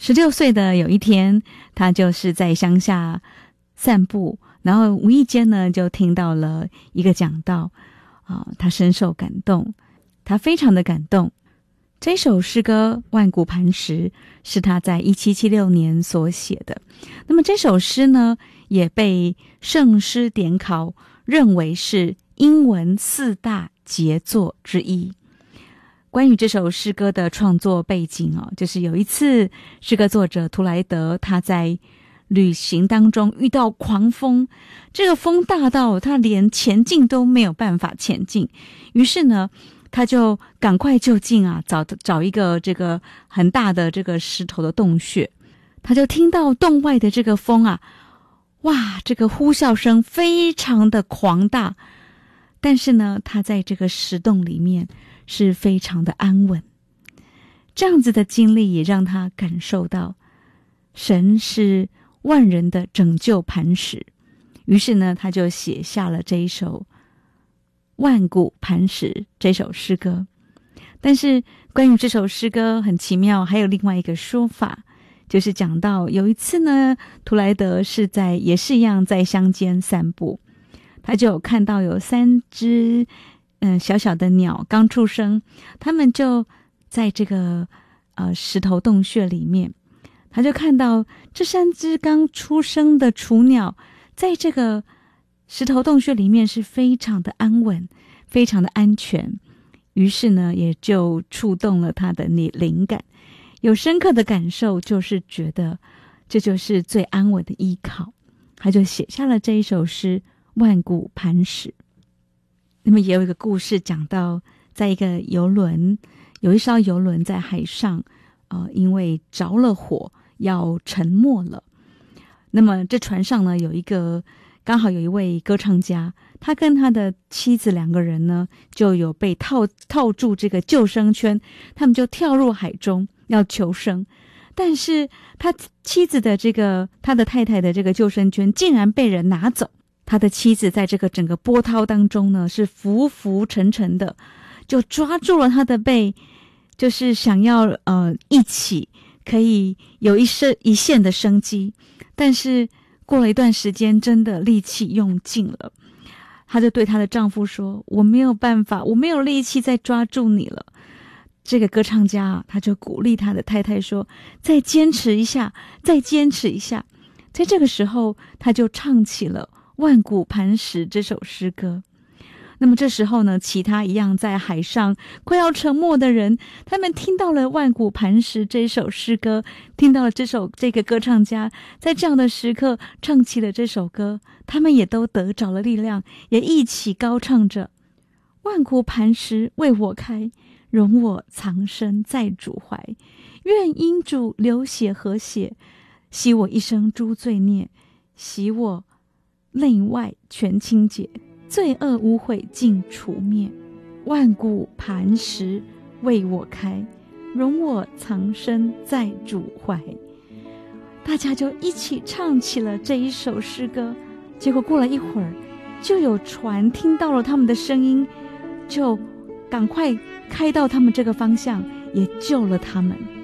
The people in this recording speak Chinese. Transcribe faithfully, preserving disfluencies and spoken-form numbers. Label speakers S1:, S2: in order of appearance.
S1: 十六岁的有一天，他就是在乡下散步，然后无意间呢就听到了一个讲道啊，他深受感动，他非常的感动。这首诗歌《万古磐石》是他在一七七六年所写的。那么这首诗呢，也被圣诗典考认为是英文四大杰作之一。关于这首诗歌的创作背景哦，就是有一次诗歌作者图莱德他在旅行当中遇到狂风，这个风大到他连前进都没有办法前进，于是呢他就赶快就近啊，找找一个这个很大的这个石头的洞穴。他就听到洞外的这个风啊，哇，这个呼啸声非常的狂大，但是呢他在这个石洞里面是非常的安稳。这样子的经历也让他感受到神是万人的拯救磐石，于是呢他就写下了这一首万古磐石这首诗歌。但是关于这首诗歌很奇妙，还有另外一个说法，就是讲到有一次呢，图莱德是在也是一样在乡间散步，他就有看到有三只嗯、呃、小小的鸟刚出生，他们就在这个呃石头洞穴里面，他就看到这三只刚出生的雏鸟在这个石头洞穴里面是非常的安稳，非常的安全，于是呢也就触动了他的灵感，有深刻的感受，就是觉得这就是最安稳的依靠，他就写下了这一首诗《万古磐石》。那么也有一个故事讲到，在一个游轮，有一艘游轮在海上呃，因为着了火要沉没了，那么这船上呢有一个刚好有一位歌唱家，他跟他的妻子两个人呢就有被套套住这个救生圈，他们就跳入海中要求生，但是他妻子的这个他的太太的这个救生圈竟然被人拿走，他的妻子在这个整个波涛当中呢是浮浮沉沉的，就抓住了他的背，就是想要呃一起可以有一生一线的生机，但是过了一段时间真的力气用尽了，她就对她的丈夫说，我没有办法，我没有力气再抓住你了。这个歌唱家啊，他就鼓励他的太太说，再坚持一下，再坚持一下。在这个时候他就唱起了万古磐石这首诗歌。那么这时候呢，其他一样在海上快要沉没的人，他们听到了万古磐石这首诗歌，听到了这首这个歌唱家在这样的时刻唱起了这首歌，他们也都得着了力量，也一起高唱着，万古磐石为我开，容我藏身在主怀，愿因主流血和血，洗我一生诸罪孽，洗我内外全清洁，罪恶污秽尽除灭，万古磐石为我开，容我藏身在主怀。大家就一起唱起了这一首诗歌，结果过了一会儿，就有船听到了他们的声音，就赶快开到他们这个方向，也救了他们。